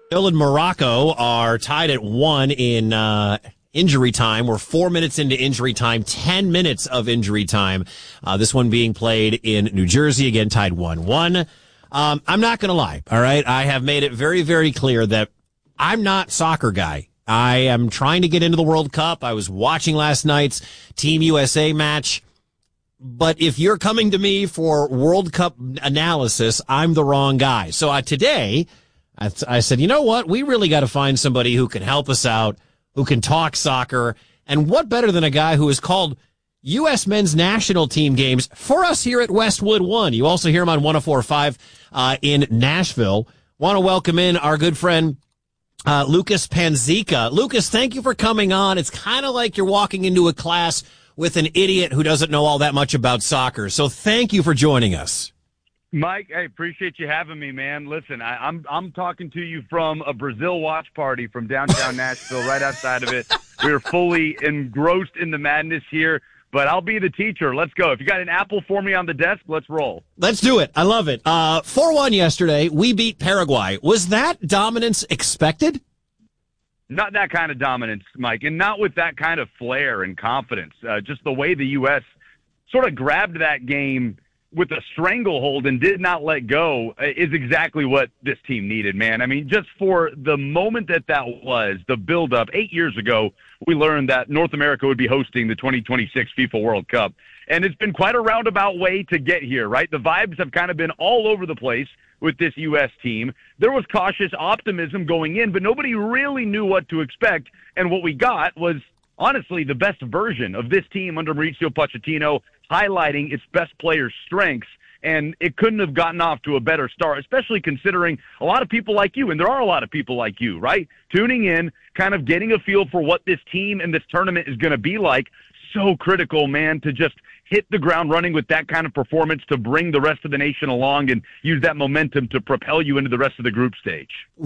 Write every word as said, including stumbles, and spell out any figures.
Brazil and Morocco are tied at one in uh, injury time. We're four minutes into injury time, ten minutes of injury time. Uh, this one being played in New Jersey, again tied one one. Um, I'm not going to lie, all right? I have made it very, very clear that I'm not soccer guy. I am trying to get into the World Cup. I was watching last night's Team U S A match. But if you're coming to me for World Cup analysis, I'm the wrong guy. So uh, today, I, th- I said, you know what? We really got to find somebody who can help us out, who can talk soccer. And what better than a guy who has called U S men's national team games for us here at Westwood One. You also hear him on one oh four point five uh, in Nashville. Want to welcome in our good friend, uh, Lucas Panzica. Lucas, thank you for coming on. It's kind of like you're walking into a class with an idiot who doesn't know all that much about soccer. So thank you for joining us. Mike, I appreciate you having me, man. Listen, I, I'm I'm talking to you from a Brazil watch party from downtown Nashville, right outside of it. We're fully engrossed in the madness here, but I'll be the teacher. Let's go. If you got an apple for me on the desk, let's roll. Let's do it. I love it. Uh, four one yesterday, we beat Paraguay. Was that dominance expected? Not that kind of dominance, Mike, and not with that kind of flair and confidence. Uh, just the way the U S sort of grabbed that game with a stranglehold and did not let go is exactly what this team needed, man. I mean, just for the moment that that was, the buildup, eight years ago, we learned that North America would be hosting the twenty twenty-six FIFA World Cup. And it's been quite a roundabout way to get here, right? The vibes have kind of been all over the place with this U S team. There was cautious optimism going in, but nobody really knew what to expect. And what we got was, honestly, the best version of this team under Mauricio Pochettino, highlighting its best players' strengths. And it couldn't have gotten off to a better start, especially considering a lot of people like you, and there are a lot of people like you, right? Tuning in, kind of getting a feel for what this team and this tournament is going to be like. So critical, man, to just hit the ground running with that kind of performance to bring the rest of the nation along and use that momentum to propel you into the rest of the group stage.